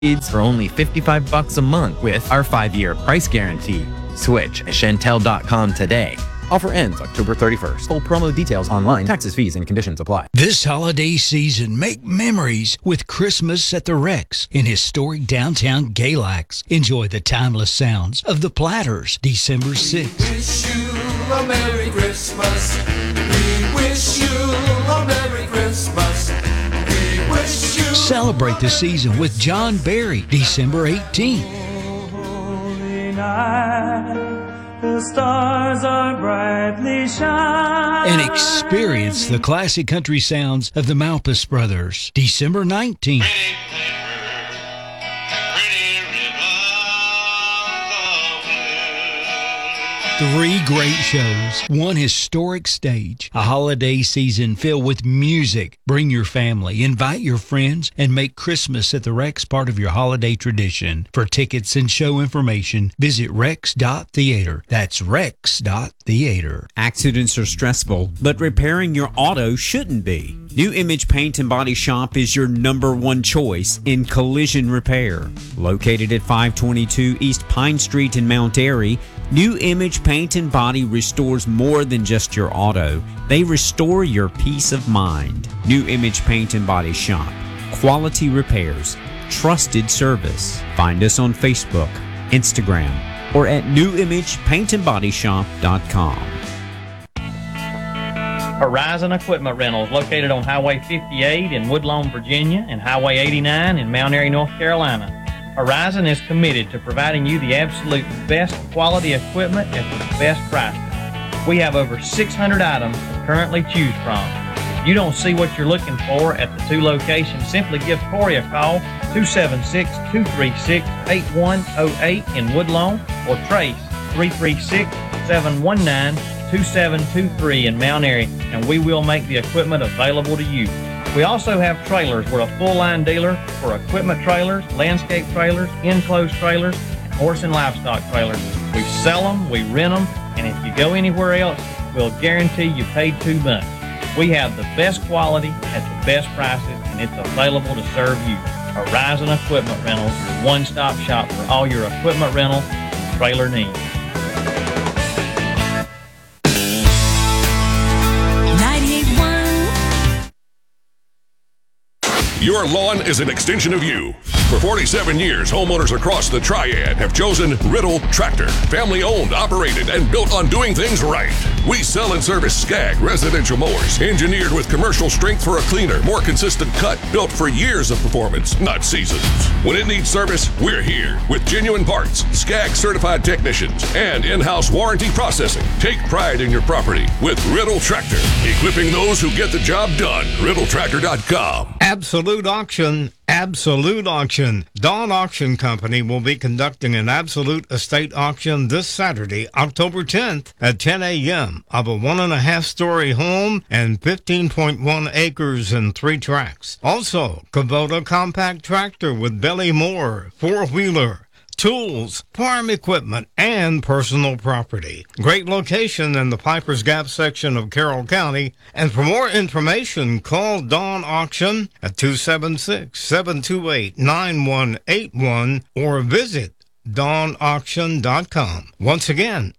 for only $55 a month with our 5-year price guarantee. Switch at Chantel.com today. Offer ends October 31st. Full promo details online. Taxes, fees, and conditions apply. This holiday season, make memories with Christmas at the Rex in historic downtown Galax. Enjoy the timeless sounds of the Platters, December 6th. We wish you a Merry Christmas. We wish you a Merry Christmas. We wish you. Celebrate the season with John Barry, December 18th. Holy night. The stars are brightly shining. And experience the classic country sounds of the Malpas Brothers, December 19th. Three great shows, one historic stage, a holiday season filled with music. Bring your family, invite your friends, and make Christmas at the Rex part of your holiday tradition. For tickets and show information, visit rex.theater. That's rex.theater. Accidents are stressful, but repairing your auto shouldn't be. New Image Paint and Body Shop is your #1 choice in collision repair. Located at 522 East Pine Street in Mount Airy, New Image Paint and Body restores more than just your auto. They restore your peace of mind. New Image Paint and Body Shop. Quality repairs. Trusted service. Find us on Facebook, Instagram, or at newimagepaintandbodyshop.com. Horizon Equipment Rentals, located on Highway 58 in Woodlawn, Virginia, and Highway 89 in Mount Airy, North Carolina. Horizon is committed to providing you the absolute best quality equipment at the best prices. We have over 600 items to currently choose from. If you don't see what you're looking for at the 2 locations, simply give Corey a call, 276-236-8108 in Woodlawn, or Trace, 336-719-2723 in Mount Airy, and we will make the equipment available to you. We also have trailers. We're a full-line dealer for equipment trailers, landscape trailers, enclosed trailers, and horse and livestock trailers. We sell them, we rent them, and if you go anywhere else, we'll guarantee you paid too much. We have the best quality at the best prices, and it's available to serve you. Horizon Equipment Rentals, your one-stop shop for all your equipment rental and trailer needs. Your lawn is an extension of you. For 47 years, homeowners across the Triad have chosen Riddle Tractor. Family owned, operated, and built on doing things right. We sell and service Skag residential mowers, engineered with commercial strength for a cleaner, more consistent cut, built for years of performance, not seasons. When it needs service, we're here with genuine parts, Skag certified technicians, and in-house warranty processing. Take pride in your property with Riddle Tractor, equipping those who get the job done. RiddleTractor.com. Absolute auction. Absolute Auction. Dawn Auction Company will be conducting an Absolute Estate auction this Saturday, October 10th at 10 a.m. of a 1.5-story home and 15.1 acres and 3 tracts. Also, Kubota compact tractor with belly mower, 4-wheeler, tools, farm equipment, and personal property. Great location in the Piper's Gap section of Carroll County. And for more information, call Dawn Auction at 276-728-9181 or visit dawnauction.com. Once again,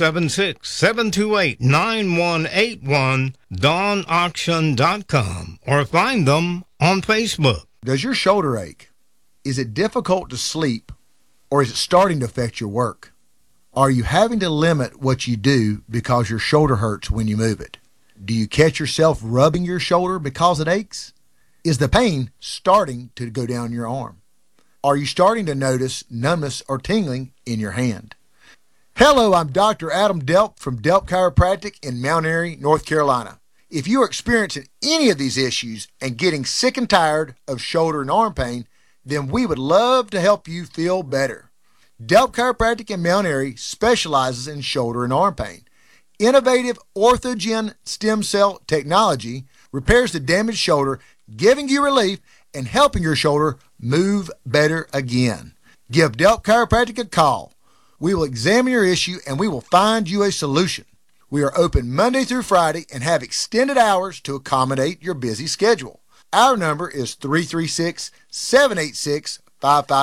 276-728-9181, dawnauction.com, or find them on Facebook. Does your shoulder ache? Is it difficult to sleep? Or is it starting to affect your work? Are you having to limit what you do because your shoulder hurts when you move it? Do you catch yourself rubbing your shoulder because it aches? Is the pain starting to go down your arm? Are you starting to notice numbness or tingling in your hand? Hello, I'm Dr. Adam Delp from Delp Chiropractic in Mount Airy, North Carolina. If you are experiencing any of these issues and getting sick and tired of shoulder and arm pain, then we would love to help you feel better. Delp Chiropractic in Mount Airy specializes in shoulder and arm pain. Innovative Orthogen stem cell technology repairs the damaged shoulder, giving you relief and helping your shoulder move better again. Give Delp Chiropractic a call. We will examine your issue and we will find you a solution. We are open Monday through Friday and have extended hours to accommodate your busy schedule. Our number is 336-786-5600. 5